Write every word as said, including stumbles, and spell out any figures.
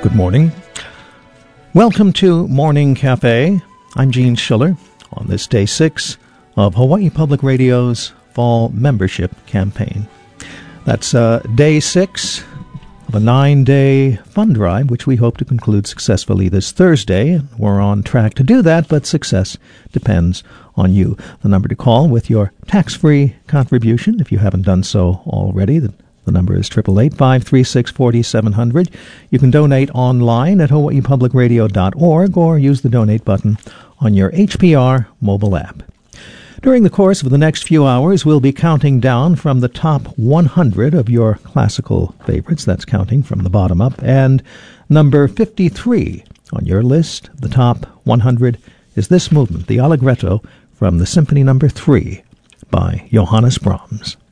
Good morning. Welcome to Morning Cafe. I'm Gene Schiller on this day six of Hawaii Public Radio's Fall Membership Campaign. That's uh, day six of a nine-day fund drive, which we hope to conclude successfully this Thursday. We're on track to do that, but success depends on you. The number to call with your tax-free contribution, if you haven't done so already, the The number is eight eight eight, five three six, four seven zero zero. You can donate online at hawaii public radio dot org or use the donate button on your H P R mobile app. During the course of the next few hours, we'll be counting down from the top one hundred of your classical favorites. That's counting from the bottom up. And number fifty-three on your list, the top one hundred, is this movement, the Allegretto from the Symphony Number three by Johannes Brahms.